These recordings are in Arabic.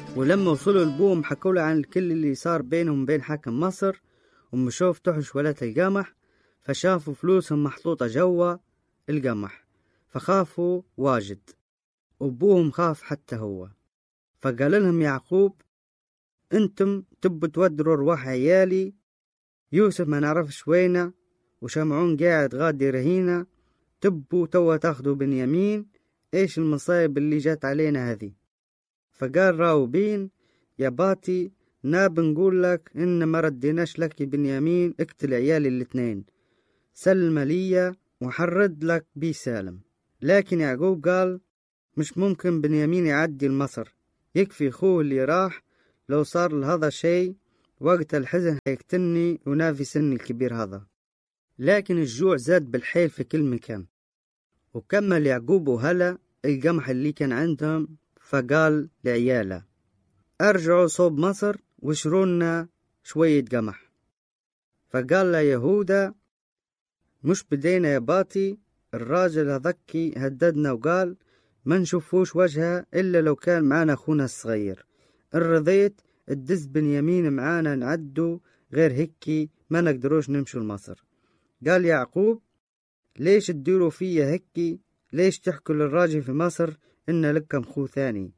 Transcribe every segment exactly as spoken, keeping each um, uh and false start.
ولما وصلوا لبوهم حكوا له عن الكل اللي صار بينهم وبين حاكم مصر، ومشوا فتحوا شوالات القمح، فشافوا فلوسهم محطوطة جوا القمح، فخافوا واجد، وابوهم خاف حتى هو. فقال لهم يعقوب: انتم تبوا تودروا ارواح عيالي، يوسف ما نعرفش وينه، وشمعون قاعد غادي رهينه، تبوا توا تاخدوا بنيامين، ايش المصايب اللي جات علينا هذه؟ فقال راوبين: يا باتي ناب نقول لك إن ما رديناش لك بنيامين، اقتل عيالي الاثنين، سلم لي وحرد لك بي سالم. لكن يعقوب قال: مش ممكن بنيامين يعدي لمصر، يكفي أخوه اللي راح، لو صار لهذا شيء وقت الحزن هيقتلني ونافي سن الكبير هذا. لكن الجوع زاد بالحيل في كل مكان، وكمل يعقوب وهلا القمح اللي كان عندهم، فقال لعياله: ارجعوا صوب مصر وشرونا شوية قمح. فقال له يهودا: مش بدينا يا باتي، الراجل هذكي هددنا وقال ما نشوفوش وجهه إلا لو كان معانا أخونا الصغير، إن رضيت الدز بنيامين معانا نعدو، غير هكي ما نقدروش نمشوا لمصر. قال يعقوب: ليش تديروا فيا هكي؟ ليش تحكوا للراجل في مصر إن لكم خو ثاني؟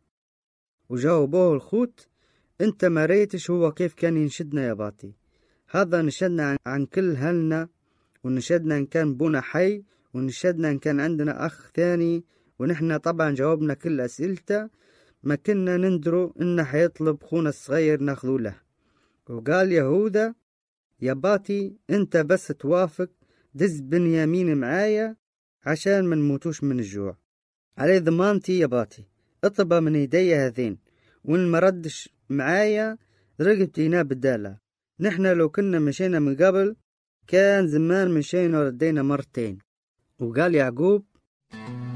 وجاوبوه الخوت: انت ما ريتش هو كيف كان ينشدنا يا باتي، هذا نشدنا عن, عن كل هلنا، ونشدنا ان كان بونا حي، ونشدنا ان كان عندنا اخ ثاني، ونحن طبعا جاوبنا كل اسئلته، ما كنا ندرو انه حيطلب خونا الصغير ناخذو له. وقال يهودا: يا باتي انت بس توافق دز بنيامين معايا عشان ما نموتوش من الجوع، علي ضمانتي يا باتي، اطلبها من يدي هذين، وإن ما ردش معايا رقبتينا بدالة، نحن لو كنا مشينا من قبل كان زمان مشينا وردينا مرتين. وقال يعقوب: